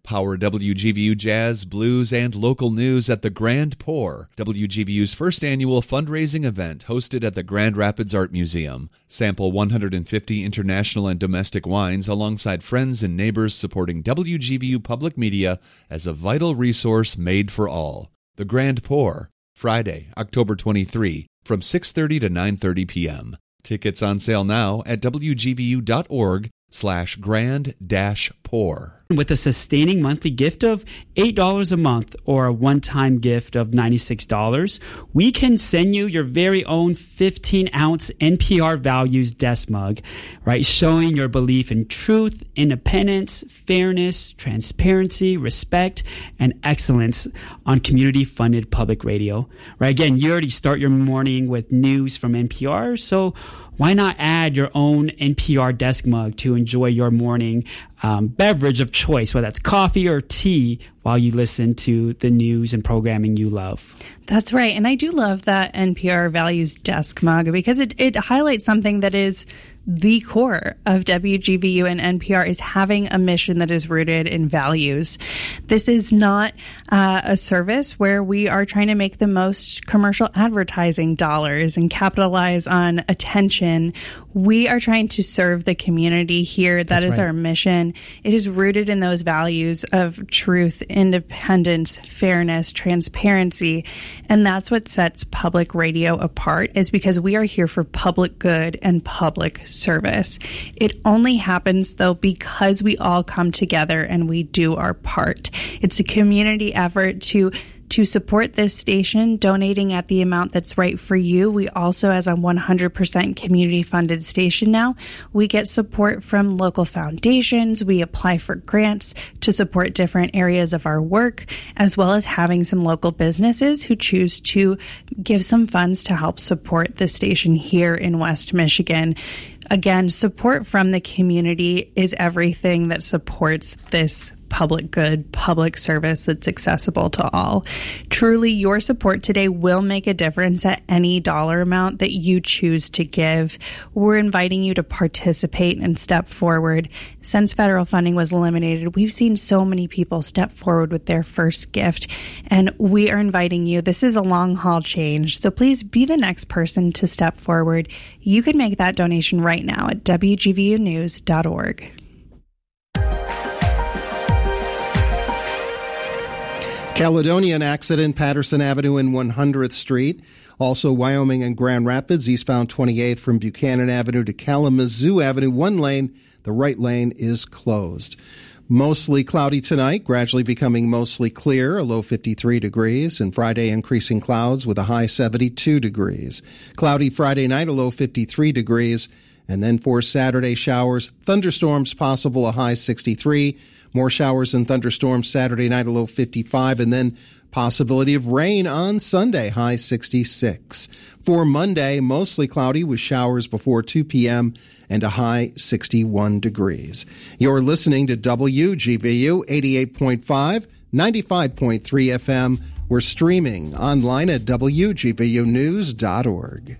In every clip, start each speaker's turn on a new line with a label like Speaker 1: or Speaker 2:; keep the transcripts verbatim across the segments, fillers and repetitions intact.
Speaker 1: Power W G V U jazz, blues, and local news at the Grand Pour, W G V U's first annual fundraising event hosted at the Grand Rapids Art Museum. Sample one hundred fifty international and domestic wines alongside friends and neighbors supporting W G V U Public Media as a vital resource made for all. The Grand Pour, Friday, October twenty-third, from six thirty to nine thirty p.m. Tickets on sale now at w g v u dot org slash grand dash pour.
Speaker 2: With a sustaining monthly gift of eight dollars a month or a one-time gift of ninety-six dollars, we can send you your very own fifteen-ounce N P R Values desk mug, right? Showing your belief in truth, independence, fairness, transparency, respect, and excellence on community-funded public radio, right? Again, you already start your morning with news from N P R, so why not add your own N P R desk mug to enjoy your morning um, beverage of choice, whether that's coffee or tea, while you listen to the news and programming you love?
Speaker 3: That's right. And I do love that N P R Values desk mug because it, it highlights something that is the core of W G V U and N P R is having a mission that is rooted in values. This is not uh, a service where we are trying to make the most commercial advertising dollars and capitalize on attention. We are trying to serve the community here. That That's is right. Our mission. It is rooted in those values of truth, independence, fairness, transparency. And that's what sets public radio apart, is because we are here for public good and public service. It only happens, though, because we all come together and we do our part. It's a community effort to to support this station, donating at the amount that's right for you. We also, as a one hundred percent community-funded station now, we get support from local foundations. We apply for grants to support different areas of our work, as well as having some local businesses who choose to give some funds to help support the station here in West Michigan. Again, support from the community is everything that supports this public good, public service that's accessible to all. Truly, your support today will make a difference at any dollar amount that you choose to give. We're inviting you to participate and step forward. Since federal funding was eliminated, we've seen so many people step forward with their first gift, and we are inviting you. This is a long haul change, so please be the next person to step forward. You can make that donation right now at w g v u news dot org.
Speaker 4: Caledonian accident, Patterson Avenue and one hundredth Street. Also, Wyoming and Grand Rapids, eastbound twenty-eighth from Buchanan Avenue to Kalamazoo Avenue. One lane, the right lane is closed. Mostly cloudy tonight, gradually becoming mostly clear, a low fifty-three degrees, and Friday increasing clouds with a high seventy-two degrees. Cloudy Friday night, a low fifty-three degrees, and then for Saturday, showers, thunderstorms possible, a high sixty-three. More showers and thunderstorms Saturday night, a low fifty-five, and then possibility of rain on Sunday, high sixty-six. For Monday, mostly cloudy with showers before two p.m. and a high sixty-one degrees. You're listening to W G V U eighty-eight point five, ninety-five point three F M. We're streaming online at w g v u news dot org.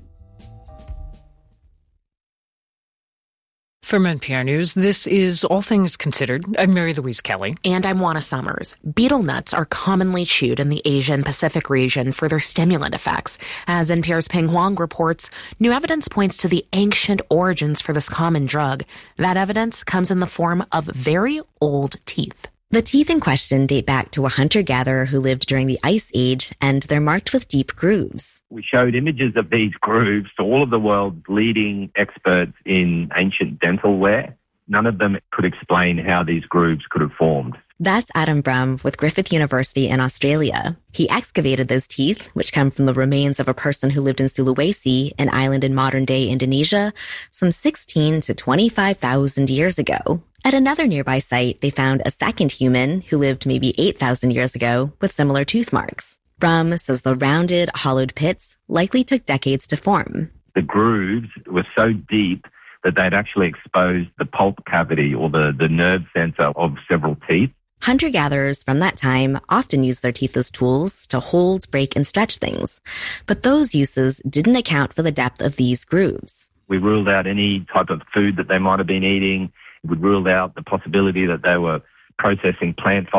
Speaker 5: From N P R News, this is All Things Considered. I'm Mary Louise Kelly.
Speaker 6: And I'm Juana Summers. Betel nuts are commonly chewed in the Asian Pacific region for their stimulant effects. As N P R's Peng Huang reports, new evidence points to the ancient origins for this common drug. That evidence comes in the form of very old teeth.
Speaker 7: The teeth in question date back to a hunter-gatherer who lived during the Ice Age, and they're marked with deep grooves.
Speaker 8: We showed images of these grooves to all of the world's leading experts in ancient dental wear. None of them could explain how these grooves could have formed.
Speaker 7: That's Adam Brum with Griffith University in Australia. He excavated those teeth, which come from the remains of a person who lived in Sulawesi, an island in modern-day Indonesia, some sixteen to twenty-five thousand years ago. At another nearby site, they found a second human who lived maybe eight thousand years ago with similar tooth marks. Brum says the rounded, hollowed pits likely took decades to form.
Speaker 8: The grooves were so deep that they'd actually exposed the pulp cavity or the, the nerve center of several teeth.
Speaker 7: Hunter-gatherers from that time often used their teeth as tools to hold, break, and stretch things. But those uses didn't account for the depth of these grooves.
Speaker 8: We ruled out any type of food that they might have been eating. We ruled out the possibility that they were processing plant